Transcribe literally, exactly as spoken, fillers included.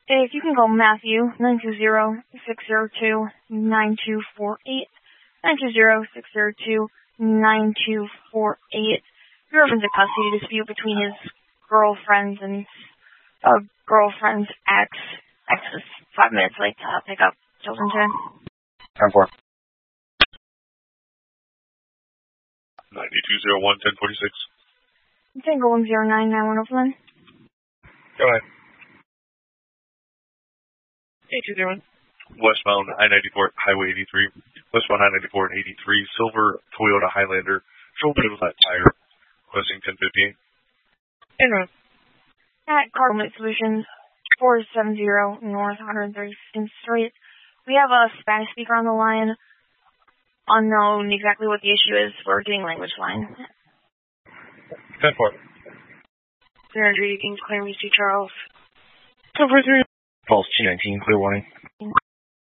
If you can call Matthew, nine two zero, six zero two, nine two four eight, nine two zero, six zero two, nine two four eight. He referenced a custody dispute between his girlfriends and uh, girlfriend's ex. Ex was five minutes late to pick up children today. ten four. ninety-two oh one, ten forty-six. Tango one zero nine nine one oh one. Go ahead. eight two zero one. Westbound I ninety-four, Highway eighty-three. Westbound I ninety-four and eighty-three. Silver Toyota Highlander. Shoulder with that tire. Requesting ten fifteen. Enron. At Carbon Solutions, four seventy North one hundred thirty-fifth Street. We have a Spanish speaker on the line. Unknown exactly what the issue is. We're getting language line. ten four. three hundred Kings Claim, C. Charles. ten forty-three. Pulse two nineteen, clear warning.